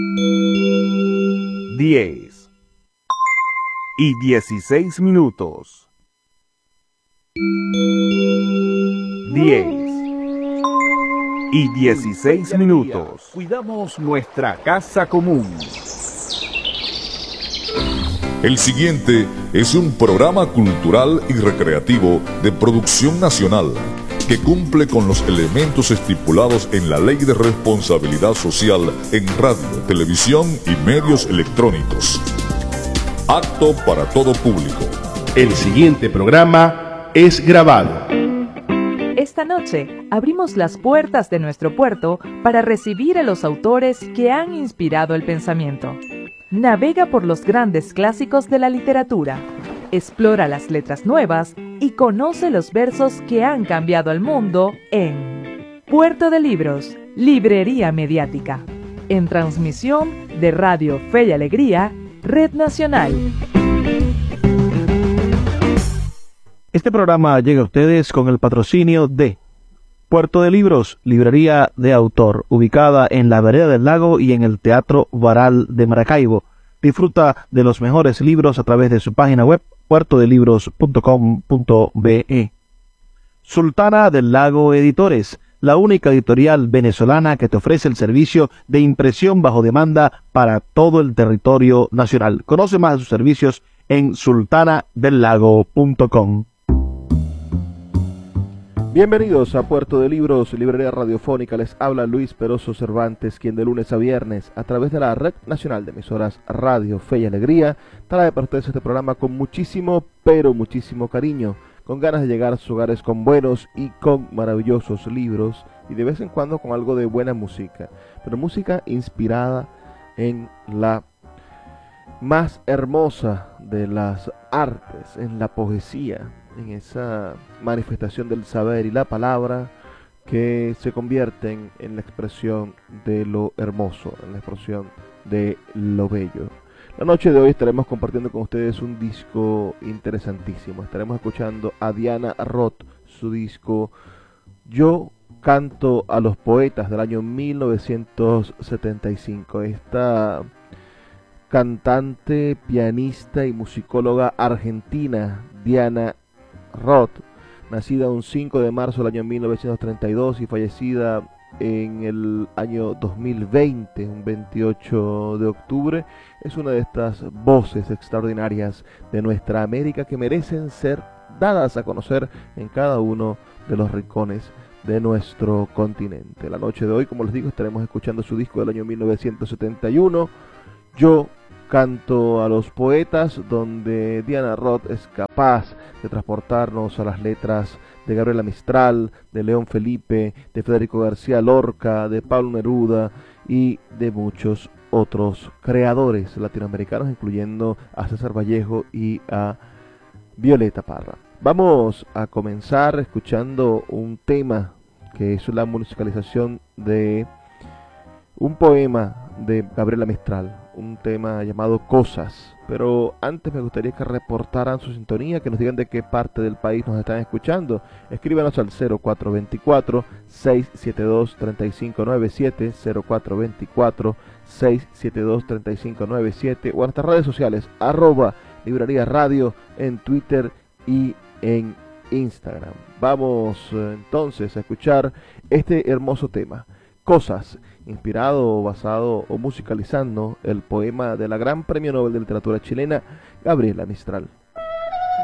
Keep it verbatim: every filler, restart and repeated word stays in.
diez y dieciséis minutos. diez y dieciséis minutos. Cuidamos nuestra casa común. El siguiente es un programa cultural y recreativo de producción nacional que cumple con los elementos estipulados en la Ley de Responsabilidad Social en radio, televisión y medios electrónicos. Apto para todo público. El siguiente programa es grabado. Esta noche abrimos las puertas de nuestro puerto para recibir a los autores que han inspirado el pensamiento. Navega por los grandes clásicos de la literatura, explora las letras nuevas y conoce los versos que han cambiado el mundo en Puerto de Libros, Librería Mediática, en transmisión de Radio Fe y Alegría, Red Nacional. Este programa llega a ustedes con el patrocinio de Puerto de Libros, librería de autor, ubicada en la Vereda del Lago y en el Teatro Baral de Maracaibo. Disfruta de los mejores libros a través de su página web, puerto de libros punto com punto be. Sultana del Lago Editores, la única editorial venezolana que te ofrece el servicio de impresión bajo demanda para todo el territorio nacional. Conoce más de sus servicios en sultana del lago punto com. Bienvenidos a Puerto de Libros, librería radiofónica. Les habla Luis Peroso Cervantes, quien de lunes a viernes, a través de la Red Nacional de Emisoras Radio Fe y Alegría, trae para ustedes este programa con muchísimo, pero muchísimo cariño, con ganas de llegar a sus hogares con buenos y con maravillosos libros, y de vez en cuando con algo de buena música, pero música inspirada en la más hermosa de las artes, en la poesía, en esa manifestación del saber y la palabra que se convierten en la expresión de lo hermoso, en la expresión de lo bello. La noche de hoy estaremos compartiendo con ustedes un disco interesantísimo. Estaremos escuchando a Diana Roth, su disco Yo canto a los poetas, del año mil novecientos setenta y cinco. Esta cantante, pianista y musicóloga argentina, Diana Roth, nacida un cinco de marzo del año mil novecientos treinta y dos y fallecida en el año dos mil veinte, un veintiocho de octubre, es una de estas voces extraordinarias de nuestra América que merecen ser dadas a conocer en cada uno de los rincones de nuestro continente. La noche de hoy, como les digo, estaremos escuchando su disco del año mil novecientos setenta y uno, Yo canto a los poetas, donde Diana Roth es capaz de transportarnos a las letras de Gabriela Mistral, de León Felipe, de Federico García Lorca, de Pablo Neruda y de muchos otros creadores latinoamericanos, incluyendo a César Vallejo y a Violeta Parra. Vamos a comenzar escuchando un tema que es la musicalización de un poema de Gabriela Mistral, un tema llamado Cosas. Pero antes me gustaría que reportaran su sintonía, que nos digan de qué parte del país nos están escuchando. Escríbanos al cero cuatro dos cuatro, seis siete dos, tres cinco nueve siete, cero cuatro dos cuatro, seis siete dos, tres cinco nueve siete, o a nuestras redes sociales, arroba Librería Radio, en Twitter y en Instagram. Vamos eh, entonces a escuchar este hermoso tema, Cosas, inspirado, basado o musicalizando el poema de la gran Premio Nobel de Literatura chilena, Gabriela Mistral.